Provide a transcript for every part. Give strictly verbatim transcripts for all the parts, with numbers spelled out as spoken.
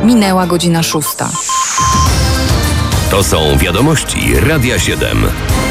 Minęła godzina szósta. To są wiadomości Radia siedem.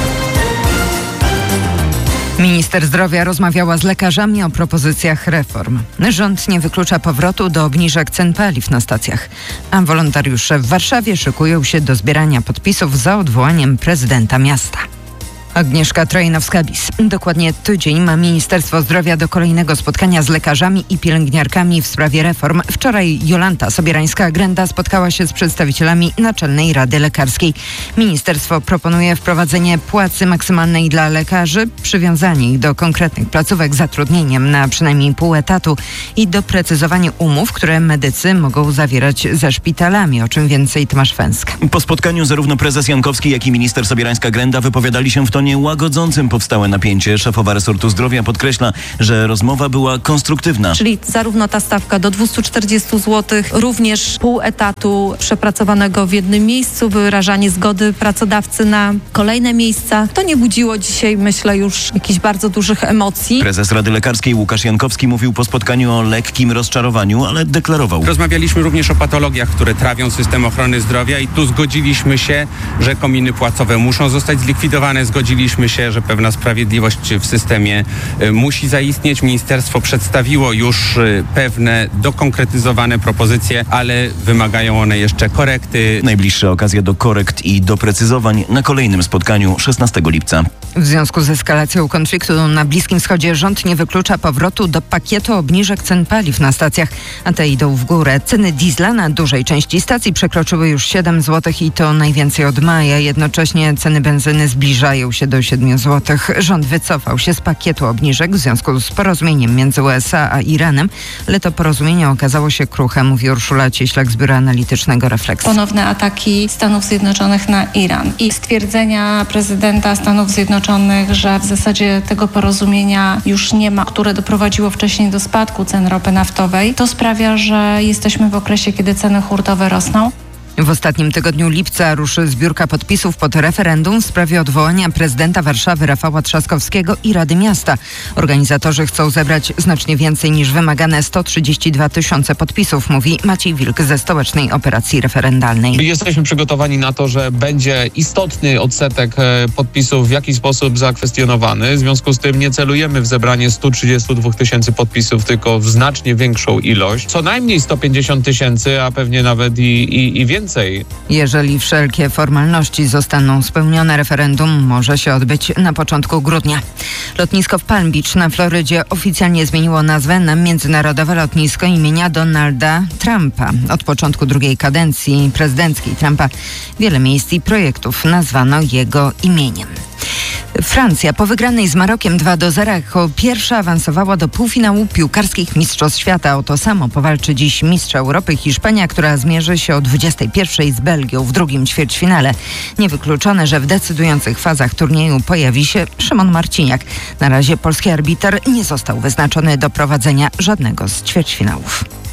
Minister zdrowia rozmawiała z lekarzami o propozycjach reform. Rząd nie wyklucza powrotu do obniżek cen paliw na stacjach, a wolontariusze w Warszawie szykują się do zbierania podpisów za odwołaniem prezydenta miasta. Agnieszka Trojanowska-Bis. Dokładnie tydzień ma Ministerstwo Zdrowia do kolejnego spotkania z lekarzami i pielęgniarkami w sprawie reform. Wczoraj Jolanta Sobieраńska-Grenda spotkała się z przedstawicielami Naczelnej Rady Lekarskiej. Ministerstwo proponuje wprowadzenie płacy maksymalnej dla lekarzy, przywiązanie ich do konkretnych placówek zatrudnieniem na przynajmniej pół etatu i doprecyzowanie umów, które medycy mogą zawierać ze szpitalami. O czym więcej Tomasz Fęsk. Po spotkaniu zarówno prezes Jankowski, jak i minister Sobieраńska-Grenda wypowiadali się w tonie łagodzącym powstałe napięcie. Szefowa resortu zdrowia podkreśla, że rozmowa była konstruktywna. Czyli zarówno ta stawka do dwieście czterdzieści złotych, również pół etatu przepracowanego w jednym miejscu, wyrażanie zgody pracodawcy na kolejne miejsca. To nie budziło dzisiaj, myślę, już jakichś bardzo dużych emocji. Prezes Rady Lekarskiej Łukasz Jankowski mówił po spotkaniu o lekkim rozczarowaniu, ale deklarował. Rozmawialiśmy również o patologiach, które trawią system ochrony zdrowia i tu zgodziliśmy się, że kominy płacowe muszą zostać zlikwidowane. Zgodziliśmy się, że pewna sprawiedliwość w systemie y, musi zaistnieć. Ministerstwo przedstawiło już y, pewne dokonkretyzowane propozycje, ale wymagają one jeszcze korekty. Najbliższa okazja do korekt i doprecyzowań na kolejnym spotkaniu szesnastego lipca. W związku z eskalacją konfliktu na Bliskim Wschodzie rząd nie wyklucza powrotu do pakietu obniżek cen paliw na stacjach, a te idą w górę. Ceny diesla na dużej części stacji przekroczyły już siedem złotych i to najwięcej od maja. Jednocześnie ceny benzyny zbliżają się do siedem złotych. Rząd wycofał się z pakietu obniżek w związku z porozumieniem między U S A a Iranem, ale to porozumienie okazało się kruche, mówi Urszula Cieślak z Biura Analitycznego Refleks. Ponowne ataki Stanów Zjednoczonych na Iran i stwierdzenia prezydenta Stanów Zjednoczonych, że w zasadzie tego porozumienia już nie ma, które doprowadziło wcześniej do spadku cen ropy naftowej, to sprawia, że jesteśmy w okresie, kiedy ceny hurtowe rosną. W ostatnim tygodniu lipca ruszy zbiórka podpisów pod referendum w sprawie odwołania prezydenta Warszawy Rafała Trzaskowskiego i Rady Miasta. Organizatorzy chcą zebrać znacznie więcej niż wymagane sto trzydzieści dwa tysiące podpisów, mówi Maciej Wilk ze Stołecznej Operacji Referendalnej. Jesteśmy przygotowani na to, że będzie istotny odsetek podpisów w jakiś sposób zakwestionowany. W związku z tym nie celujemy w zebranie stu trzydziestu dwóch tysięcy podpisów, tylko w znacznie większą ilość. Co najmniej sto pięćdziesiąt tysięcy, a pewnie nawet i, i, i więcej. Jeżeli wszelkie formalności zostaną spełnione, referendum może się odbyć na początku grudnia. Lotnisko w Palm Beach na Florydzie oficjalnie zmieniło nazwę na Międzynarodowe Lotnisko imienia Donalda Trumpa. Od początku drugiej kadencji prezydenckiej Trumpa wiele miejsc i projektów nazwano jego imieniem. Francja po wygranej z Marokiem dwa do zera jako pierwsza awansowała do półfinału piłkarskich Mistrzostw Świata. O to samo powalczy dziś mistrz Europy Hiszpania, która zmierzy się o dwudziestej pierwszej z Belgią w drugim ćwierćfinale. Niewykluczone, że w decydujących fazach turnieju pojawi się Szymon Marciniak. Na razie polski arbiter nie został wyznaczony do prowadzenia żadnego z ćwierćfinałów.